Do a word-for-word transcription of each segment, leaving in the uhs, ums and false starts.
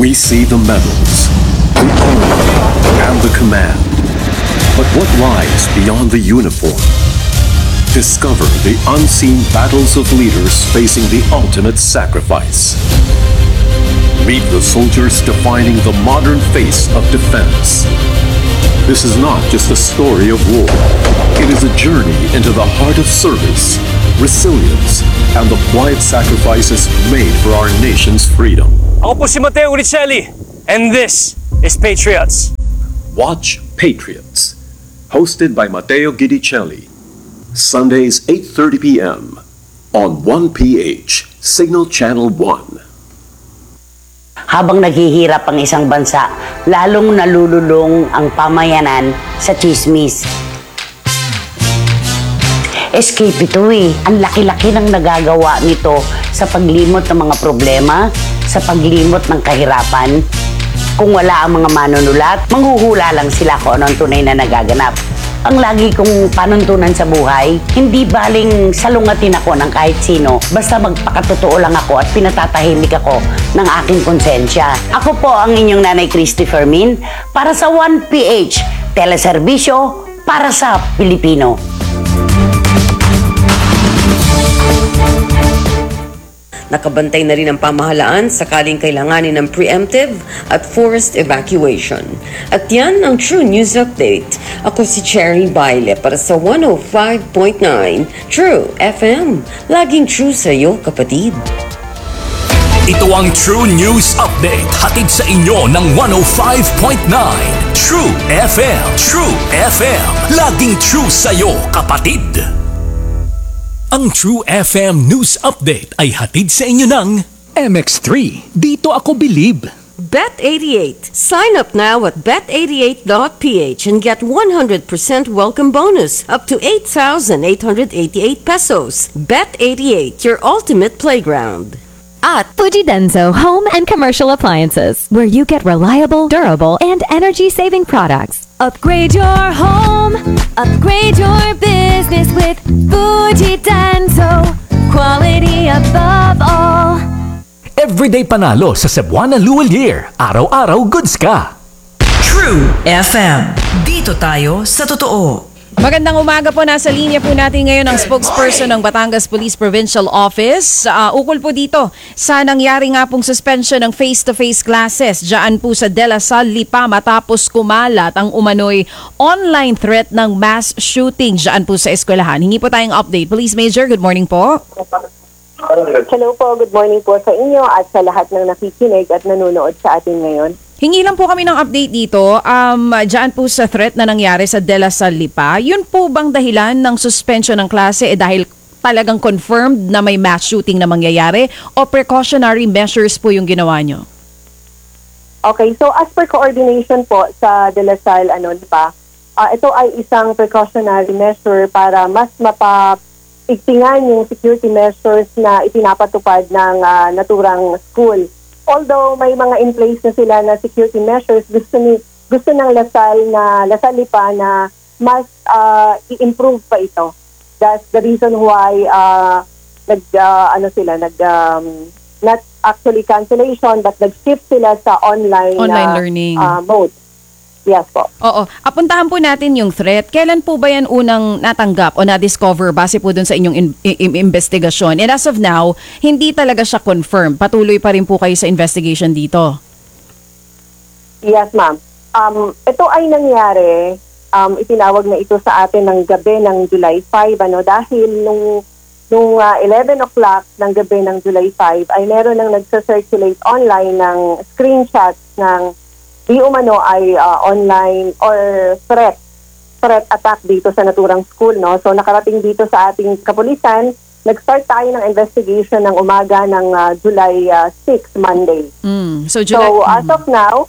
We see the medals, the honor, and the command. But what lies beyond the uniform? Discover the unseen battles of leaders facing the ultimate sacrifice. Meet the soldiers defining the modern face of defense. This is not just a story of war. It is a journey into the heart of service, resilience, and the quiet sacrifices made for our nation's freedom. Ako po si Mateo Uricelli, and this is Patriots. Watch Patriots, hosted by Mateo Gidicelli. Sundays eight thirty p m on one P H, Signal Channel one. Habang naghihirap ang isang bansa, lalong nalululong ang pamayanan sa chismis. Escape ito eh. Ang laki-laki ng nagagawa nito sa paglimot ng mga problema, sa paglimot ng kahirapan. Kung wala ang mga manunulat, manghuhula lang sila kung ano ang tunay na nagaganap. Ang lagi kong panuntunan sa buhay, hindi baling salungatin ako ng kahit sino, basta magpakatotoo lang ako at pinatatahimik ako ng aking konsensya. Ako po ang inyong Nanay Christy Fermin para sa one P H, teleserbisyo para sa Pilipino. Nakabantay na rin ang pamahalaan sakaling kailanganin ng preemptive at forced evacuation. At yan ang True News Update. Ako si Cherry Baile para sa one oh five point nine True F M. Laging true sa iyo, kapatid. Ito ang True News Update, hatid sa inyo ng one oh five point nine True F M. True F M. Laging true sa iyo, kapatid. Ang True F M News Update ay hatid sa inyo ng M X three. Dito ako believe. Bet eighty-eight. Sign up now at bet eighty-eight dot p h and get one hundred percent welcome bonus up to eight thousand eight hundred eighty-eight pesos. Bet eighty-eight, your ultimate playground. At Fujidenso Home and Commercial Appliances, where you get reliable, durable, and energy-saving products. Upgrade your home, upgrade your business with Fujidenso. Quality above all. Everyday panalo sa Cebuana Luwal Year. Araw-araw goods ka. True F M. Dito tayo sa totoo. Magandang umaga po. Nasa linya po natin ngayon ang spokesperson ng Batangas Police Provincial Office. Uh, ukol po dito sa nangyari nga pong suspension ng face-to-face classes dyan po sa De La Salle, Lipa matapos kumalat ang umano'y online threat ng mass shooting dyan po sa eskwelahan. Hingi po tayong update. Police Major, good morning po. Hello po, good morning po sa inyo at sa lahat ng nakikinig at nanonood sa atin ngayon. Hingi lang po kami ng update dito, um, dyan po sa threat na nangyari sa De La Salle, Lipa. Yun po bang dahilan ng suspension ng klase eh dahil talagang confirmed na may mass shooting na mangyayari o precautionary measures po yung ginawa nyo? Okay, so as per coordination po sa De La Salle, ano, di ba, uh, ito ay isang precautionary measure para mas mapaigtingan yung security measures na ipinapatupad ng uh, naturang school. Although may mga in place na sila na security measures, gusto ni gusto ng Lasal na Lasal Lipa na mas uh, i-improve pa ito. That's the reason why uh, nag uh, ano sila nag um, not actually cancellation but nag-shift sila sa online online uh, learning uh, mode. Yes po. Oo. Apuntahan po natin yung threat. Kailan po ba yan unang natanggap o na-discover base po dun sa inyong in- in- investigasyon? And as of now, hindi talaga siya confirmed. Patuloy pa rin po kayo sa investigation dito. Yes, ma'am. Um, ito ay nangyari, um, itinawag na ito sa atin ng gabi ng July fifth, ano, dahil nung, nung uh, eleven o'clock ng gabi ng July fifth ay meron nang nagsa-circulate online ng screenshots ng di umano ay uh, online or threat threat attack dito sa naturang school, no? So nakarating dito sa ating kapulisan, nag-start tayo ng investigation ng umaga ng uh, July uh, sixth, Monday. Mm, so July So as of now,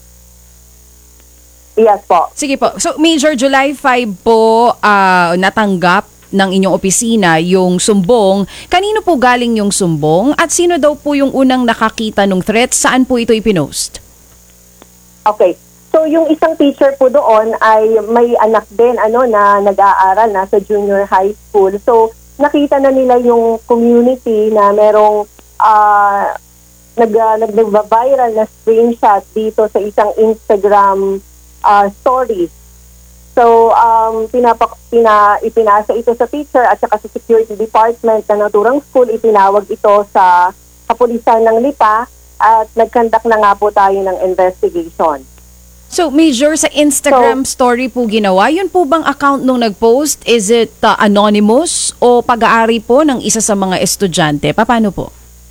yes po. Sige po. So Major, July fifth po uh, natanggap ng inyong opisina yung sumbong. Kanino po galing yung sumbong at sino daw po yung unang nakakita ng threat? Saan po ito ipinost? Okay. So yung isang teacher po doon ay may anak din ano na nag-aaral na sa junior high school. So nakita na nila yung community na merong uh, nag, uh, nag-viral na screenshot dito sa isang Instagram uh, story. So, um, pinapak, pina, ipinasa ito sa teacher at saka sa security department ng naturang school. Itinawag ito sa kapulisan ng Lipa at nagkandak na nga po tayo ng investigation. So, Major, sa Instagram So, story po ginawa, yun po bang account nung nag-post? Is it uh, anonymous o pag-aari po ng isa sa mga estudyante? Paano po?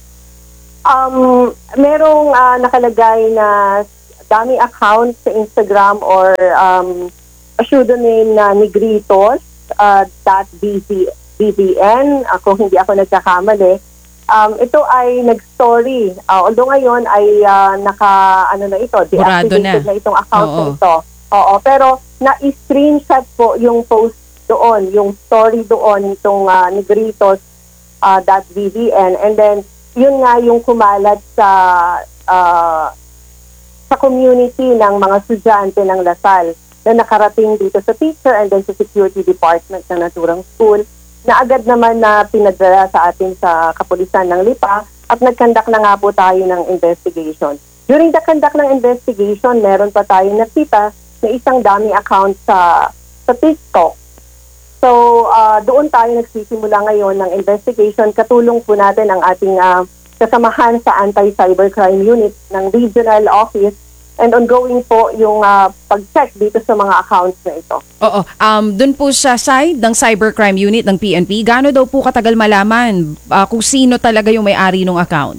Um, merong uh, nakalagay na dummy account sa Instagram or um, a pseudonym na Negritos uh, dot B V N, ako hindi ako nagkakamali. Um, ito ay nag-story. Uh, although ngayon ay uh, naka, ano na ito, deactivated na. na itong account Oo. na ito. Oo, pero na-screenshot po yung post doon, yung story doon, itong uh, Negritos uh, dot B V N. And then, yun nga yung kumalat sa uh, sa community ng mga estudyante ng Lasal na nakarating dito sa teacher and then sa security department ng naturang school, na agad naman na pinadala sa atin sa kapulisan ng Lipa at nagkandak na nga po tayo ng investigation. During the conduct ng investigation, meron pa tayo nakita na isang dummy account sa sa TikTok. So, uh, doon tayo nagsisimula ngayon ng investigation. Katulong po natin ang ating uh, kasamahan sa Anti-Cybercrime Unit ng Regional Office. And ongoing po yung uh, pag-check dito sa mga accounts na ito. Oo. Um, Doon po sa side ng Cybercrime Unit ng P N P, gaano daw po katagal malaman uh, kung sino talaga yung may-ari ng account?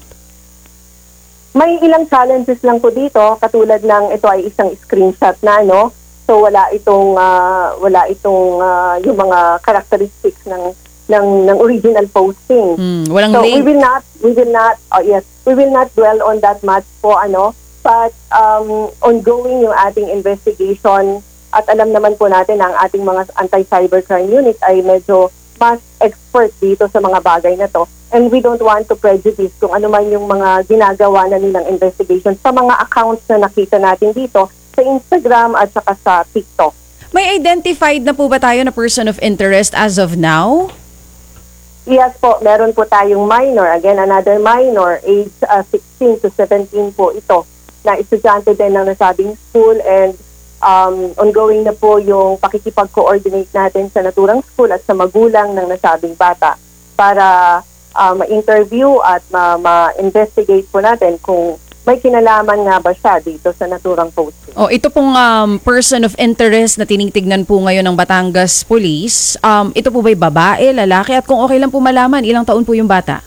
May ilang challenges lang po dito, katulad ng ito ay isang screenshot na, no? So wala itong uh, wala itong uh, yung mga characteristics ng ng ng original posting. Hmm, walang so link. we will not we will not oh yes, we will not dwell on that much po, ano? But um, ongoing yung ating investigation at alam naman po natin ang ating mga anti-cybercrime unit ay medyo mas expert dito sa mga bagay na to. And we don't want to prejudice kung ano man yung mga ginagawa na nilang investigation sa mga accounts na nakita natin dito sa Instagram at saka sa TikTok. May identified na po ba tayo na person of interest as of now? Yes po, meron po tayong minor. Again, another minor, age uh, sixteen to seventeen po ito, na estudyante din ng nasabing school, and um, ongoing na po yung pakikipag-coordinate natin sa naturang school at sa magulang ng nasabing bata para uh, ma-interview at ma- ma-investigate po natin kung may kinalaman nga ba siya dito sa naturang posting. Oh, ito pong um, person of interest na tinitignan po ngayon ng Batangas Police, um, ito po ba'y babae, lalaki, at kung okay lang po malaman, ilang taon po yung bata?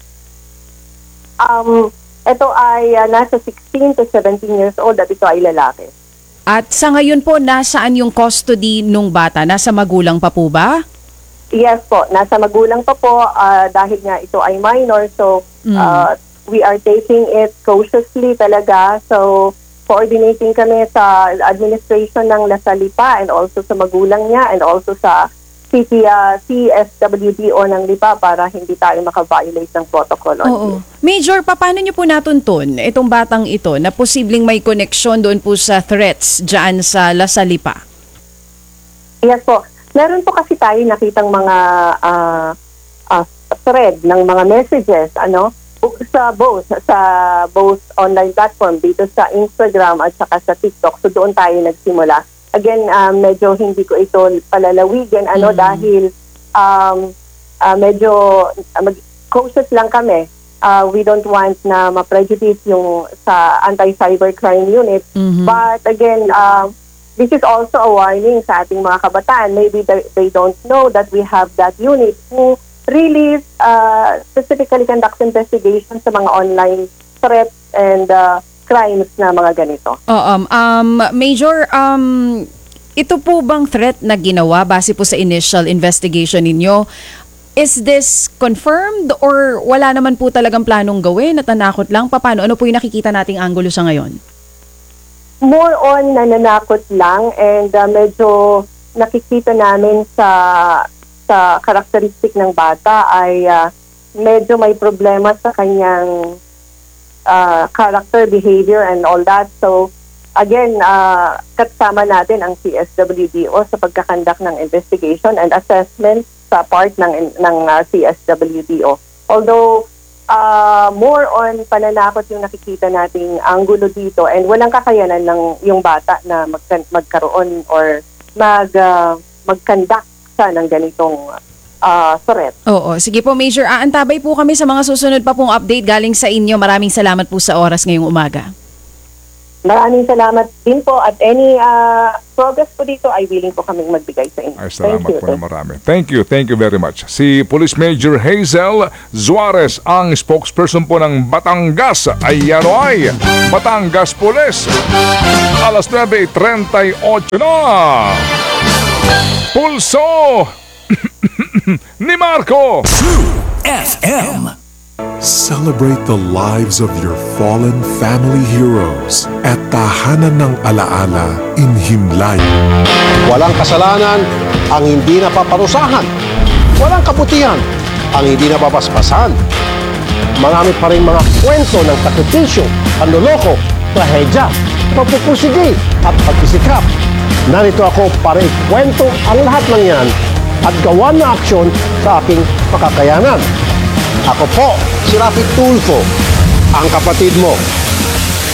Um, ito ay uh, nasa sixteen to seventeen years old at ito ay lalaki. At sa ngayon po, nasaan yung custody nung bata? Nasa magulang pa po ba? Yes po, nasa magulang pa po uh, dahil nga ito ay minor, so uh, we are taking it cautiously talaga. So coordinating kami sa administration ng Lasalipa and also sa magulang niya and also sa C S W D O ng Lipa para hindi tayo maka-violate ng protocol. Oo. Major, paano niyo po natuntun itong batang ito na posibleng may connection doon po sa threats dyan sa Lasalipa? Yes po. Meron po kasi tayo nakitang mga uh, uh, thread ng mga messages, ano, sa both sa both online platform dito sa Instagram at saka sa TikTok. So doon tayo nagsimula. Again, um, medyo hindi ko ito palalawigin, ano, mm. dahil um, uh, medyo uh, mag- cautious lang kami. Uh, we don't want na ma-prejudice yung sa anti-cybercrime unit. Mm-hmm. But again, uh, this is also a warning sa ating mga kabataan. Maybe they, they don't know that we have that unit who really uh, specifically conducts investigation sa mga online threats and uh, crimes na mga ganito. Oh, um, um, Major, um, ito po bang threat na ginawa base po sa initial investigation ninyo? Is this confirmed or wala naman po talagang planong gawin at nanakot lang? Paano? Ano po yung nakikita nating angulo sa ngayon? More on nananakot lang, and uh, medyo nakikita namin sa sa karakteristik ng bata ay uh, medyo may problema sa kanyang uh, character, behavior, and all that. So, again, uh, kasama natin ang C S W D O sa pagkakandak ng investigation and assessment sa part ng ng uh, C S W D O. Although, uh, more on pananakot yung nakikita nating anggulo dito and walang kakayanan ng yung bata na magka- magkaroon or mag, uh, mag-conduct sa ng ganitong uh, threat. Oo, sige po Major, aantabay po kami sa mga susunod pa pong update galing sa inyo. Maraming salamat po sa oras ngayong umaga. Maraming salamat din po at any uh, progress po dito ay willing po kaming magbigay sa inyo. Ay, salamat Thank you. po na marami. Thank you, thank you very much. Si Police Major Hazel Juarez, ang spokesperson po ng Batangas. Ay ano ay, Batangas Police. Alas nueve treinta y ocho na. Pulso ni Marco. True F M. Celebrate the lives of your fallen family heroes at Tahanan ng Alaala in Himlay. Walang kasalanan ang hindi napaparusahan. Walang kabutihan ang hindi napapaspasan. Marami pa rin mga kwento ng sakripisyo, panloloko, trahedya, pagpupusigi at pagsisikap. Narito ako para ikwento ang lahat ng yan at gawa na aksyon sa aking makakayanan. Ako po, si Rafi Tulfo, ang kapatid mo